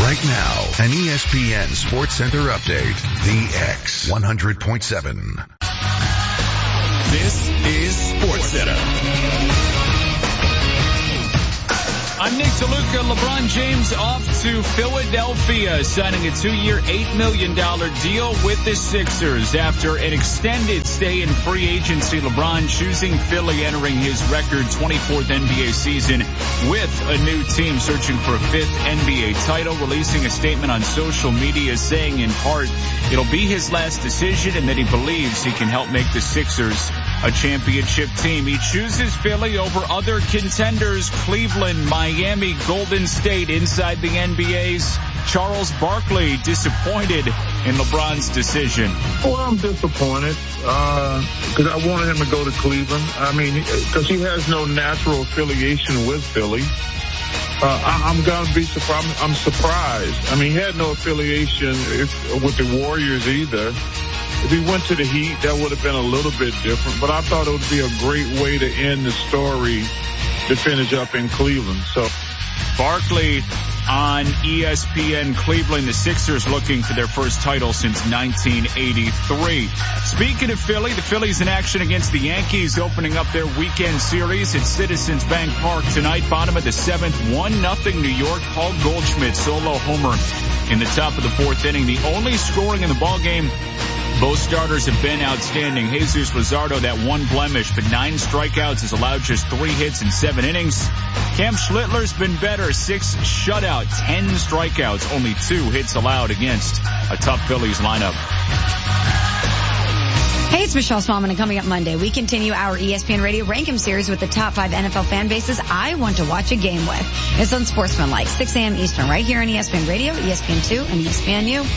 Right now, an ESPN Sports Center update. The X 100.7. This is Sports Center. I'm Nick DeLuca. LeBron James off to Philadelphia, signing a 2-year, $8 million deal with the Sixers. After an extended stay in free agency, LeBron choosing Philly, entering his record 24th NBA season with a new team searching for a 5th NBA title, releasing a statement on social media saying in part it'll be his last decision and that he believes he can help make the Sixers a championship team. He chooses Philly over other contenders, Cleveland, Miami, Golden State. Inside the NBA's Charles Barkley disappointed in LeBron's decision. Well, I'm disappointed because I wanted him to go to Cleveland. I mean, because he has no natural affiliation with Philly. I'm going to be surprised. I'm surprised. I mean, he had no affiliation with the Warriors either. If he went to the Heat, that would have been a little bit different. But I thought it would be a great way to end the story to finish up in Cleveland. So Barkley on ESPN Cleveland, the Sixers looking for their first title since 1983. Speaking of Philly, the Phillies in action against the Yankees, opening up their weekend series at Citizens Bank Park tonight. Bottom of the 7th, 1-0 New York. Paul Goldschmidt solo homer in the top of the 4th inning. The only scoring in the ballgame. Both starters have been outstanding. Jesus Luzardo, that one blemish, but 9 strikeouts, has allowed just 3 hits in 7 innings. Cam Schlittler's been better, 6 shutout, 10 strikeouts, only 2 hits allowed against a tough Phillies lineup. Hey, it's Michelle Smallman, and coming up Monday, we continue our ESPN Radio Rank-'Em series with the top 5 NFL fan bases I want to watch a game with. It's on Sportsmanlike, 6 a.m. Eastern, right here on ESPN Radio, ESPN2, and ESPNU.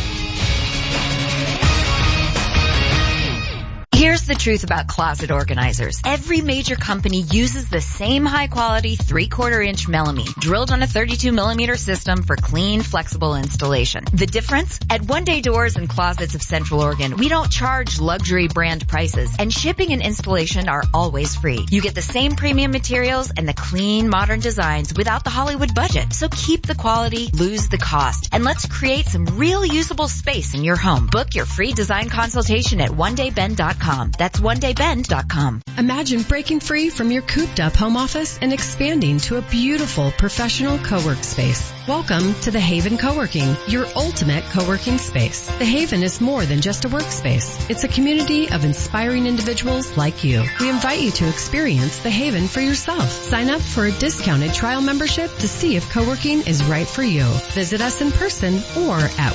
Here's the truth about closet organizers. Every major company uses the same high-quality 3/4-inch melamine drilled on a 32mm system for clean, flexible installation. The difference? At One Day Doors and Closets of Central Oregon, we don't charge luxury brand prices, and shipping and installation are always free. You get the same premium materials and the clean, modern designs without the Hollywood budget. So keep the quality, lose the cost, and let's create some real usable space in your home. Book your free design consultation at onedaybend.com. That's onedaybend.com. Imagine breaking free from your cooped-up home office and expanding to a beautiful professional co-work space. Welcome to The Haven Co-working, your ultimate co-working space. The Haven is more than just a workspace. It's a community of inspiring individuals like you. We invite you to experience The Haven for yourself. Sign up for a discounted trial membership to see if co-working is right for you. Visit us in person or at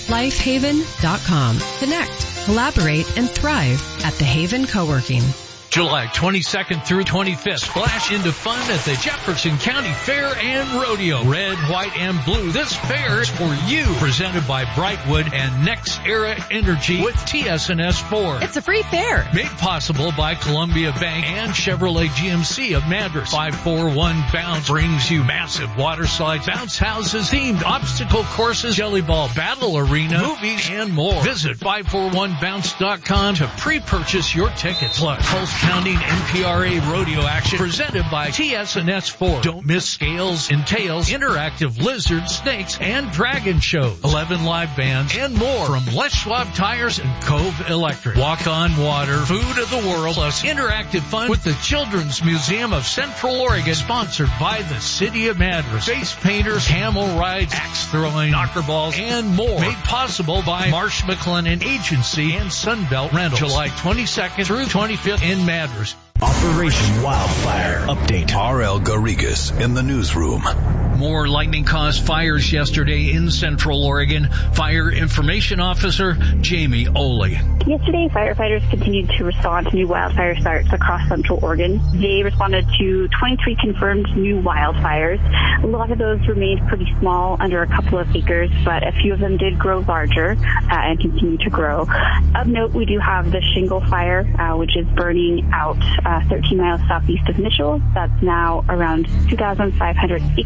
worklifehaven.com. Connect, collaborate, and thrive at The Haven Co-working. July 22nd through 25th, splash into fun at the Jefferson County Fair and Rodeo. Red, white, and blue. This fair is for you. Presented by Brightwood and Next Era Energy with TS&S Ford. It's a free fair. Made possible by Columbia Bank and Chevrolet GMC of Madras. 541 Bounce brings you massive water slides, bounce houses, themed obstacle courses, jelly ball battle arena, movies, and more. Visit 541bounce.com to pre-purchase your tickets. Plus, Pulse Counting NPRA rodeo action presented by TS&S Ford. Don't miss Scales and Tails, interactive lizard, snakes, and dragon shows. 11 live bands and more from Les Schwab Tires and Cove Electric. Walk on water, food of the world, plus interactive fun with the Children's Museum of Central Oregon, sponsored by the City of Madras. Face painters, camel rides, axe throwing, knocker balls, and more. Made possible by Marsh McLennan Agency and Sunbelt Rentals. July 22nd through 25th in Madras. Operation Wildfire Update. R.L. Garrigas in the newsroom. More lightning-caused fires yesterday in Central Oregon. Fire Information Officer Jamie Oley. Yesterday, firefighters continued to respond to new wildfire starts across Central Oregon. They responded to 23 confirmed new wildfires. A lot of those remained pretty small, under a couple of acres, but a few of them did grow larger and continue to grow. Of note, we do have the Shingle Fire, which is burning out 13 miles southeast of Mitchell. That's now around 2,500 acres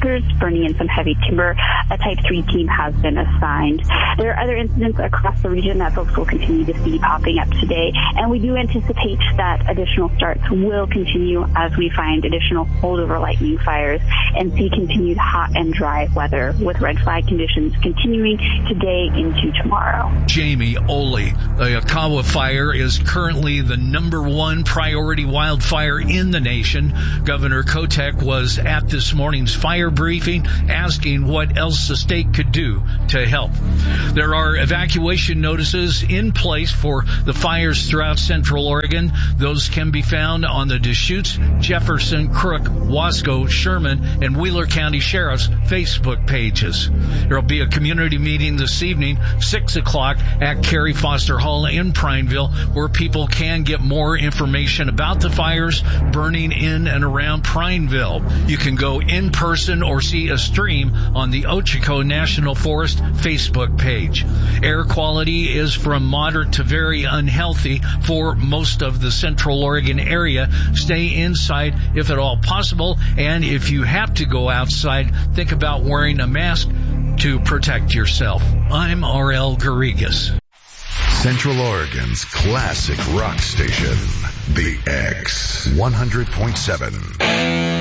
burning in some heavy timber. A Type 3 team has been assigned. There are other incidents across the region that folks will continue to see popping up today, and we do anticipate that additional starts will continue as we find additional holdover lightning fires and see continued hot and dry weather with red flag conditions continuing today into tomorrow. Jamie Oley, the Akawa fire is currently the #1 priority wildfire in the nation. Governor Kotek was at this morning's fire briefing asking what else the state could do to help. There are evacuation notices in place for the fires throughout Central Oregon. Those can be found on the Deschutes, Jefferson, Crook, Wasco, Sherman, and Wheeler County Sheriff's Facebook pages. There will be a community meeting this evening, 6 o'clock, at Carrie Foster Hall in Prineville, where people can get more information about the fires burning in and around Prineville. You can go in person or see a stream on the Ochoco National Forest Facebook page. Air quality is from moderate to very unhealthy for most of the Central Oregon area. Stay inside if at all possible, and if you have to go outside, think about wearing a mask to protect yourself. I'm R.L. Garrigas. Central Oregon's classic rock station, The X 100.7.